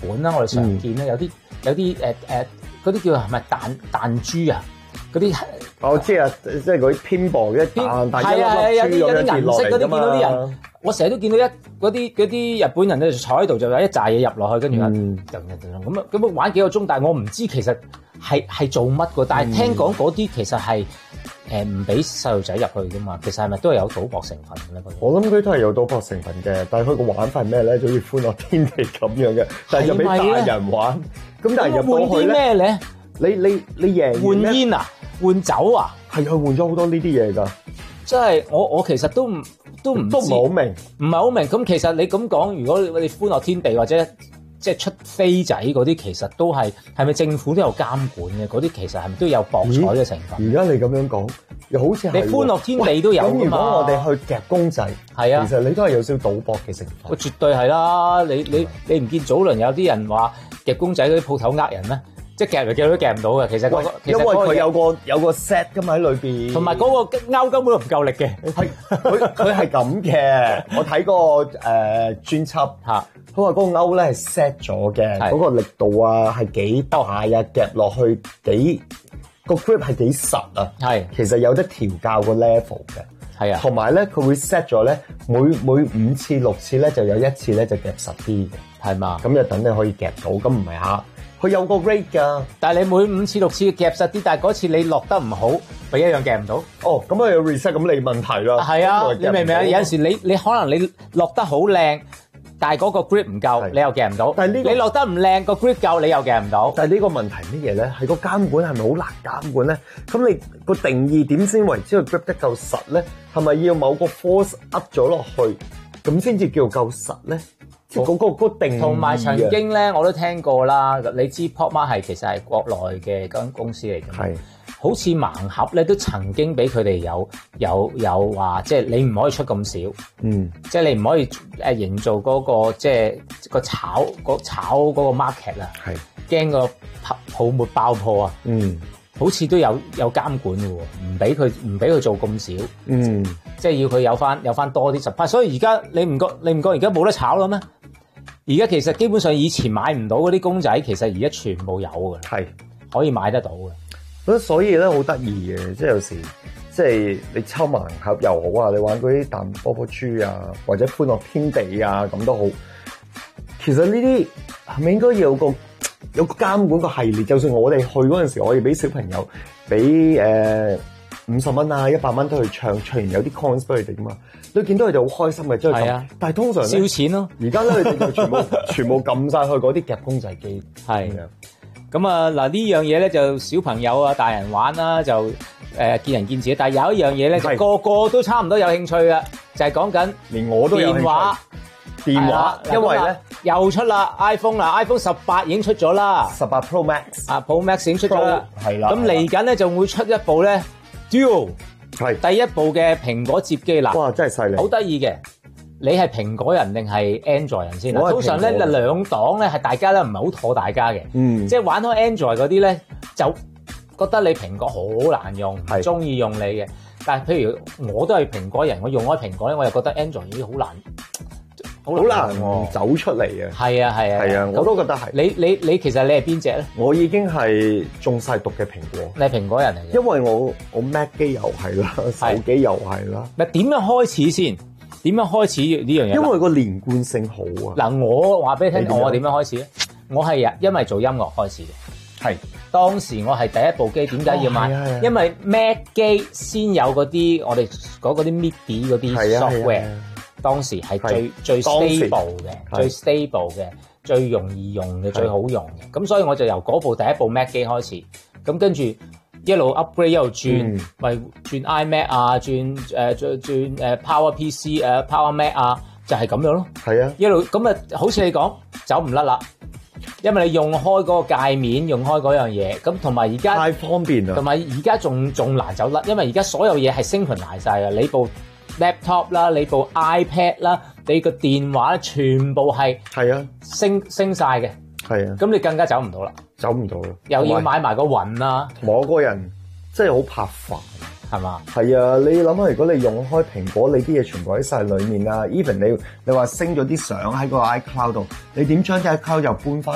本啦，我哋常見咧有啲嗰啲叫係咪彈珠啊？嗰啲我知啊，即係嗰啲偏薄嘅彈係啊，有啲銀色嗰啲見到啲人，我成日都見到嗰啲日本人咧坐喺度就有一紮嘢入落去，跟住咁玩幾個鐘，但係我唔知其實係做乜嘅，但係聽講嗰啲其實係唔俾細路仔入去㗎嘛，其實係咪都係有賭博成分咧？ 我諗佢都係有賭博成分嘅，但係佢個玩法係咩咧？就好似歡樂天地咁樣嘅，但係就俾大人玩。咁但係入到去咩咧？ 你贏換煙啊？換酒啊？ 係佢換咗好多呢啲嘢㗎。 即係我其實都唔係好明， 唔係好明。咁其實你咁講，如果你歡樂天地或者即係出飛仔嗰啲，其實都係咪政府都有監管嘅？嗰啲其實係咪都有博彩嘅成分？ 而家你咁樣講，又好似係你歡樂天地都有㗎嘛。咁如果我哋去夾公仔， 係啊， 其實你都係有少少賭博嘅成分。 絕對係啦！你唔見早輪有啲人話夾公仔嗰啲鋪頭呃人咩？即係夾嚟夾都夾唔到嘅，其實因為佢有個 set 㗎嘛喺裏邊， 同埋嗰個勾根本都唔夠力嘅。 係佢係咁嘅，我睇過專輯嚇，佢話嗰個勾咧係 set 咗嘅，嗰個力度啊係幾大啊，夾落去個 grip 係幾實啊，係其實有得調校個 level 嘅，係啊，同埋咧佢會 set 咗咧每5次6次咧就有1次咧就夾實啲嘅，係嘛？咁就等你可以夾到，咁唔係嚇。佢有個 rate 㗎，但係你每5次6次夾實啲，但係嗰次你落得唔好，咪一樣夾唔到。哦，咁啊有 reset 咁你問題啦。係啊，你明唔明啊？有陣時你可能你落得好靚，但係嗰個 grip 唔夠，你又夾唔到。但係你落得唔靚，個 grip 夠，你又夾唔到。但係呢個問題乜嘢咧？係個監管係咪好難監管咧？咁你個定義點先為之個 grip 得夠實咧？係咪要某個 force up 咗落去，咁先至叫夠實咧？即係嗰個定義。同埋曾經咧，我都聽過啦。你知 PopMart 係其實係國內嘅間公司嚟嘅，係好似盲盒咧，都曾經俾佢哋有話，即係你唔可以出咁少，即係你唔可以營造嗰個即係個炒嗰個 market 啊，係驚個泡沫爆破啊，好似都有監管嘅喎，唔俾佢做咁少，即係要佢有翻多啲supply。所以而家你唔覺而家冇得炒啦咩？而家其實基本上以前買唔到嗰啲公仔，其實而家全部有嘅，係可以買得到嘅。所以咧好得意嘅，即係有時即係你抽盲盒又好啊，你玩嗰啲彈波波豬啊，或者歡樂天地啊咁都好。其實呢啲係咪應該有個監管個系列？就算我哋去嗰陣時，我哋俾小朋友俾50蚊啊100蚊都去唱完有啲 coins 俾佢哋噶嘛，你見到佢哋好開心嘅，即係咁。但係通常燒錢咯。而家咧佢哋就全部撳晒去嗰啲夾公仔機。係咁啊！嗱呢樣嘢咧就小朋友啊大人玩啦，就見仁見智。但係有一樣嘢咧，就個個都差唔多有興趣嘅，就係講緊連我都有興趣。電話，因為咧又出啦 iPhone 啦 ，iPhone 18已經出咗啦，18 Pro Max 啊 ，Pro Max 已經出咗啦，係啦。咁嚟緊咧就會出一部咧 Duo， 係第一部嘅蘋果摺機啦。哇，真係犀利！好得意嘅，你係蘋果人定係 Android 人先？通常咧兩黨咧係大家咧唔係好妥大家嘅，即係玩開 Android 嗰啲咧就覺得你蘋果好難用，唔中意用你嘅。但係譬如我都係蘋果人，我用開蘋果咧，我又覺得 Android 已經好難。好難走出嚟嘅，係啊，我都覺得係。你其實你係邊隻咧？我已經係中晒毒嘅蘋果。你係蘋果人嚟嘅，因為我 Mac 機又係啦，手機又係啦。嗱，點樣開始先？點樣開始呢樣嘢？因為個連貫性好啊。嗱，我話俾你聽，我點樣開始咧？我係因為做音樂開始嘅。係當時我係第一部機，點解要買？因為 Mac 機先有嗰啲我哋嗰啲 MIDI 嗰啲 software。當時係最 stable 嘅，最 stable 嘅，最容易用嘅，最好用嘅。咁所以我就由嗰部第一部 Mac 機開始，咁跟住一路 upgrade 一路轉，咪轉 iMac 啊，轉 Power PC Power Mac 啊，就係咁樣咯。係啊，一路咁啊，好似你講走唔甩啦，因為你用開嗰個界面，用開嗰樣嘢，咁同埋而家太方便啦，同埋而家仲難走甩，因為而家所有嘢係synchronize晒嘅，你部laptop 啦，你部 iPad 啦，你個電話咧，全部係升晒嘅，係啊，咁你更加走唔到啦，走唔到啦，又要買埋個雲啦，同埋我個人真係好怕煩，係嘛？係啊，你諗下，如果你用開蘋果，你啲嘢全部喺晒裏面啊 ，even 你話升咗啲相喺個 iCloud 度，你點將隻 iCloud 又搬翻？